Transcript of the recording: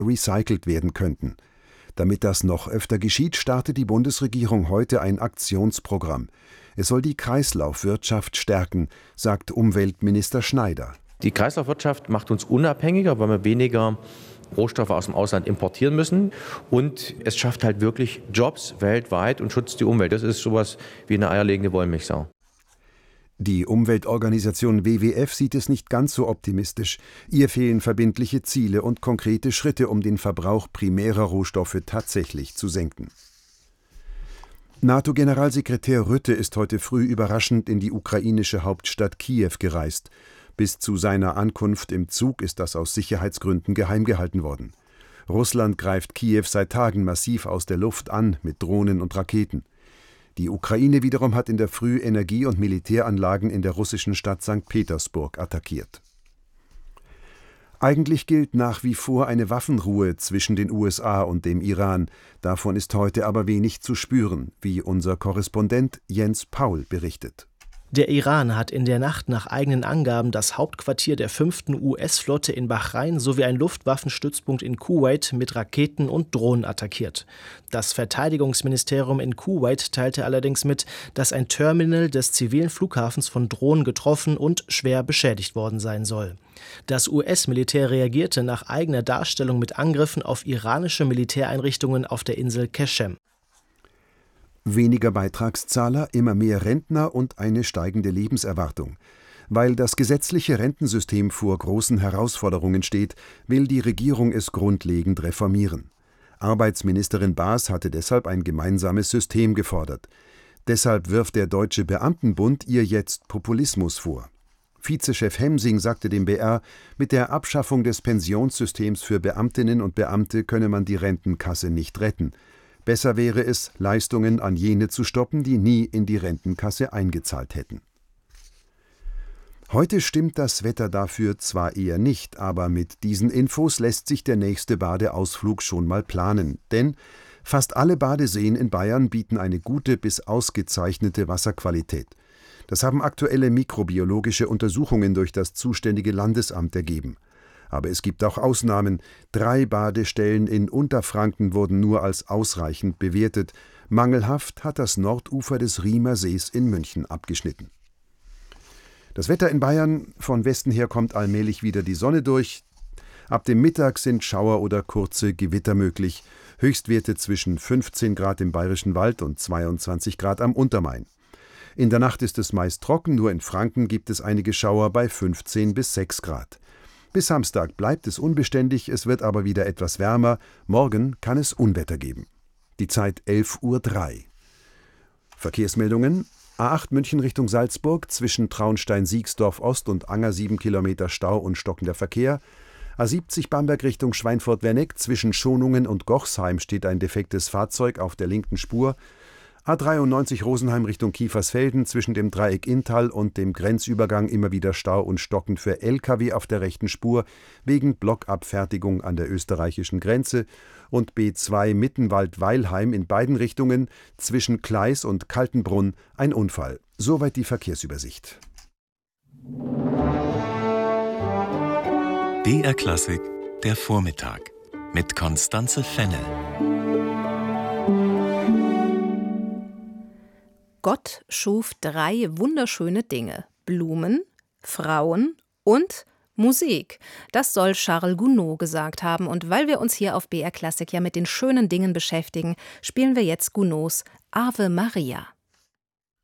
recycelt werden könnten. Damit das noch öfter geschieht, startet die Bundesregierung heute ein Aktionsprogramm. Es soll die Kreislaufwirtschaft stärken, sagt Umweltminister Schneider. Die Kreislaufwirtschaft macht uns unabhängiger, weil wir weniger Rohstoffe aus dem Ausland importieren müssen. Und es schafft halt wirklich Jobs weltweit und schützt die Umwelt. Das ist sowas wie eine eierlegende Wollmilchsau. Die Umweltorganisation WWF sieht es nicht ganz so optimistisch. Ihr fehlen verbindliche Ziele und konkrete Schritte, um den Verbrauch primärer Rohstoffe tatsächlich zu senken. NATO-Generalsekretär Rutte ist heute früh überraschend in die ukrainische Hauptstadt Kiew gereist. Bis zu seiner Ankunft im Zug ist das aus Sicherheitsgründen geheim gehalten worden. Russland greift Kiew seit Tagen massiv aus der Luft an mit Drohnen und Raketen. Die Ukraine wiederum hat in der Früh Energie- und Militäranlagen in der russischen Stadt St. Petersburg attackiert. Eigentlich gilt nach wie vor eine Waffenruhe zwischen den USA und dem Iran. Davon ist heute aber wenig zu spüren, wie unser Korrespondent Jens Paul berichtet. Der Iran hat in der Nacht nach eigenen Angaben das Hauptquartier der 5. US-Flotte in Bahrain sowie einen Luftwaffenstützpunkt in Kuwait mit Raketen und Drohnen attackiert. Das Verteidigungsministerium in Kuwait teilte allerdings mit, dass ein Terminal des zivilen Flughafens von Drohnen getroffen und schwer beschädigt worden sein soll. Das US-Militär reagierte nach eigener Darstellung mit Angriffen auf iranische Militäreinrichtungen auf der Insel Keshem. Weniger Beitragszahler, immer mehr Rentner und eine steigende Lebenserwartung. Weil das gesetzliche Rentensystem vor großen Herausforderungen steht, will die Regierung es grundlegend reformieren. Arbeitsministerin Baas hatte deshalb ein gemeinsames System gefordert. Deshalb wirft der Deutsche Beamtenbund ihr jetzt Populismus vor. Vizechef Hemsing sagte dem BR, mit der Abschaffung des Pensionssystems für Beamtinnen und Beamte könne man die Rentenkasse nicht retten. Besser wäre es, Leistungen an jene zu stoppen, die nie in die Rentenkasse eingezahlt hätten. Heute stimmt das Wetter dafür zwar eher nicht, aber mit diesen Infos lässt sich der nächste Badeausflug schon mal planen. Denn fast alle Badeseen in Bayern bieten eine gute bis ausgezeichnete Wasserqualität. Das haben aktuelle mikrobiologische Untersuchungen durch das zuständige Landesamt ergeben. Aber es gibt auch Ausnahmen. 3 Badestellen in Unterfranken wurden nur als ausreichend bewertet. Mangelhaft hat das Nordufer des Riemer Sees in München abgeschnitten. Das Wetter in Bayern: von Westen her kommt allmählich wieder die Sonne durch. Ab dem Mittag sind Schauer oder kurze Gewitter möglich. Höchstwerte zwischen 15 Grad im Bayerischen Wald und 22 Grad am Untermain. In der Nacht ist es meist trocken, nur in Franken gibt es einige Schauer bei 15 bis 6 Grad. Bis Samstag bleibt es unbeständig, es wird aber wieder etwas wärmer. Morgen kann es Unwetter geben. Die Zeit 11:03 Uhr. Verkehrsmeldungen: A8 München Richtung Salzburg, zwischen Traunstein-Siegsdorf Ost und Anger 7 Kilometer Stau und stockender Verkehr. A70 Bamberg Richtung Schweinfurt-Werneck, zwischen Schonungen und Gochsheim steht ein defektes Fahrzeug auf der linken Spur. A93 Rosenheim Richtung Kiefersfelden, zwischen dem Dreieck Inntal und dem Grenzübergang immer wieder Stau und Stocken für Lkw auf der rechten Spur wegen Blockabfertigung an der österreichischen Grenze, und B2 Mittenwald-Weilheim in beiden Richtungen, zwischen Gleis und Kaltenbrunn ein Unfall. Soweit die Verkehrsübersicht. BR Klassik, der Vormittag mit Constanze Fennel. Gott schuf 3 wunderschöne Dinge: Blumen, Frauen und Musik. Das soll Charles Gounod gesagt haben. Und weil wir uns hier auf BR Klassik ja mit den schönen Dingen beschäftigen, spielen wir jetzt Gounods Ave Maria.